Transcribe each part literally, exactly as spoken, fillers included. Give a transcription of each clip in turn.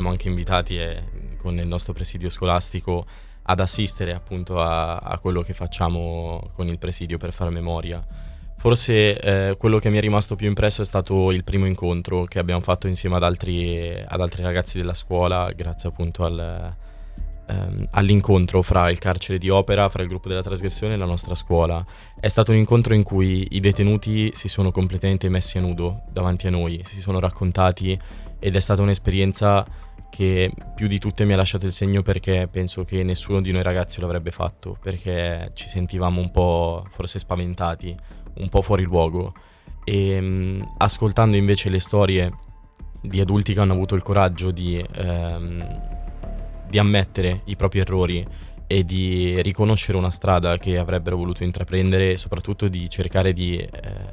siamo anche invitati eh, con il nostro presidio scolastico ad assistere appunto a, a quello che facciamo con il presidio per fare memoria. Forse eh, quello che mi è rimasto più impresso è stato il primo incontro che abbiamo fatto insieme ad altri, ad altri ragazzi della scuola, grazie appunto al, ehm, all'incontro fra il carcere di Opera, fra il gruppo della trasgressione e la nostra scuola. È stato un incontro in cui i detenuti si sono completamente messi a nudo davanti a noi, si sono raccontati, ed è stata un'esperienza che più di tutte mi ha lasciato il segno, perché penso che nessuno di noi ragazzi l'avrebbe fatto, perché ci sentivamo un po' forse spaventati, un po' fuori luogo, e mh, ascoltando invece le storie di adulti che hanno avuto il coraggio di, ehm, di ammettere i propri errori e di riconoscere una strada che avrebbero voluto intraprendere, e soprattutto di cercare di eh,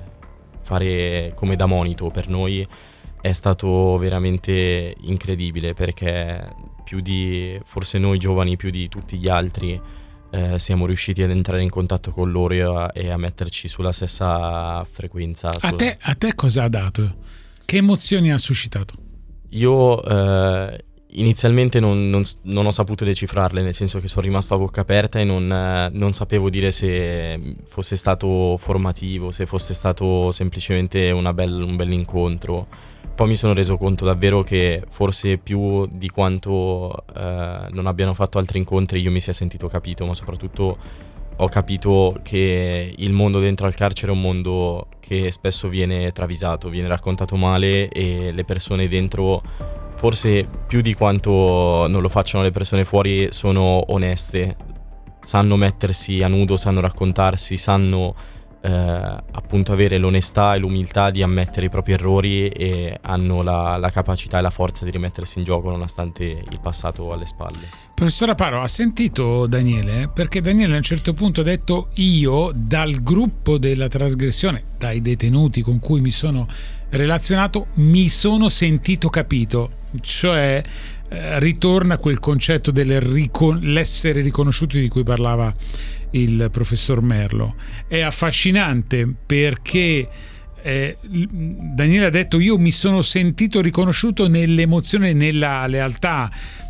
fare come da monito per noi, è stato veramente incredibile, perché più di forse noi giovani, più di tutti gli altri, Eh, siamo riusciti ad entrare in contatto con loro e a, e a metterci sulla stessa frequenza. A sulla... te, a te cosa ha dato? Che emozioni ha suscitato? Io eh, inizialmente non, non, non ho saputo decifrarle, nel senso che sono rimasto a bocca aperta e non, eh, non sapevo dire se fosse stato formativo, se fosse stato semplicemente una bel, un bell'incontro. Poi mi sono reso conto davvero che forse più di quanto eh, non abbiano fatto altri incontri io mi sia sentito capito, ma soprattutto ho capito che il mondo dentro al carcere è un mondo che spesso viene travisato, viene raccontato male, e le persone dentro, forse più di quanto non lo facciano le persone fuori, sono oneste, sanno mettersi a nudo, sanno raccontarsi, sanno Eh, appunto avere l'onestà e l'umiltà di ammettere i propri errori, e hanno la, la capacità e la forza di rimettersi in gioco nonostante il passato alle spalle. Professor Aparo, ha sentito Daniele? Perché Daniele a un certo punto ha detto: io dal gruppo della trasgressione, dai detenuti con cui mi sono relazionato, mi sono sentito capito, cioè eh, ritorna quel concetto dell'essere riconosciuti di cui parlava il professor Merlo. È affascinante perché eh, Daniele ha detto: io mi sono sentito riconosciuto nell'emozione, nella lealtà,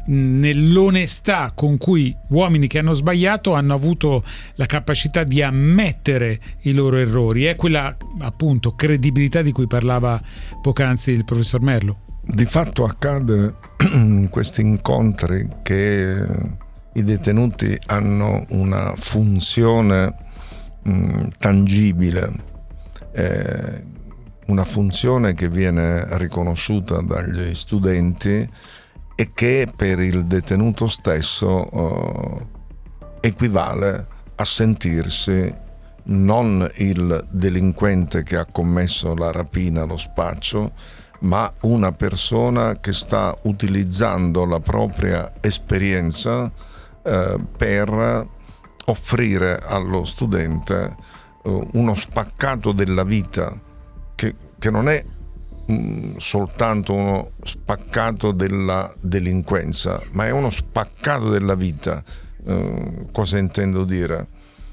nell'onestà con cui uomini che hanno sbagliato hanno avuto la capacità di ammettere i loro errori. È quella appunto credibilità di cui parlava poc'anzi il professor Merlo. Di fatto accade in questi incontri che i detenuti hanno una funzione mh, tangibile, eh, una funzione che viene riconosciuta dagli studenti e che per il detenuto stesso eh, equivale a sentirsi non il delinquente che ha commesso la rapina, lo spaccio, ma una persona che sta utilizzando la propria esperienza eh, per offrire allo studente eh, uno spaccato della vita che, che non è mh, soltanto uno spaccato della delinquenza, ma è uno spaccato della vita. Eh, cosa intendo dire?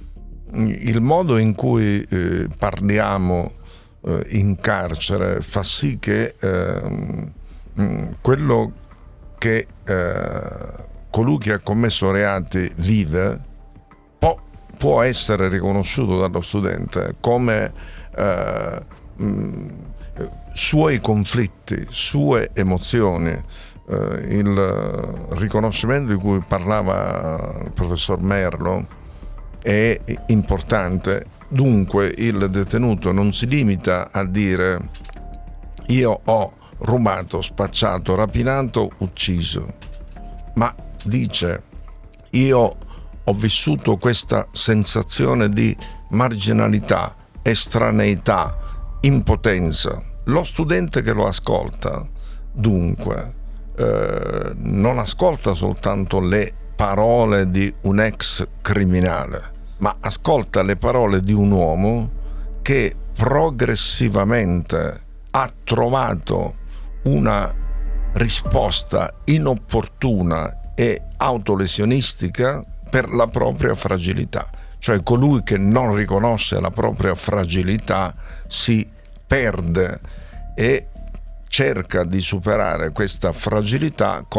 Il modo in cui eh, parliamo eh, in carcere fa sì che eh, quello che eh, colui che ha commesso reati vive può, può essere riconosciuto dallo studente come eh, mh, suoi conflitti, sue emozioni. Eh, il riconoscimento di cui parlava il professor Merlo è importante. Dunque il detenuto non si limita a dire: io ho rubato, spacciato, rapinato, ucciso, ma dice: io ho vissuto questa sensazione di marginalità, estraneità, impotenza. Lo studente che lo ascolta, dunque, eh, non ascolta soltanto le parole di un ex criminale, ma ascolta le parole di un uomo che progressivamente ha trovato una risposta inopportuna e autolesionistica per la propria fragilità. Cioè colui che non riconosce la propria fragilità si perde e cerca di superare questa fragilità con